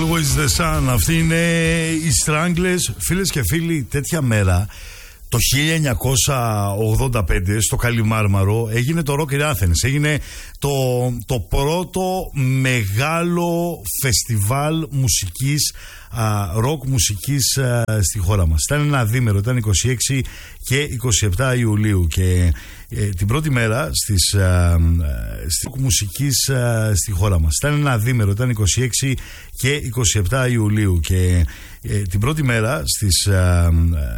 Always the sun. Αυτή είναι οι Stranglers. Φίλες και φίλοι, τέτοια μέρα το 1985 στο Καλιμάρμαρο έγινε το Rock in Athens. Έγινε το πρώτο μεγάλο φεστιβάλ μουσικής, ροκ μουσικής στη χώρα μας. Ήταν ένα δίμερο, ήταν 26 και 27 Ιουλίου και την πρώτη μέρα στη ροκ μουσικής στη χώρα μας. Ήταν ένα δίμερο, ήταν 26 και 27 Ιουλίου και την πρώτη μέρα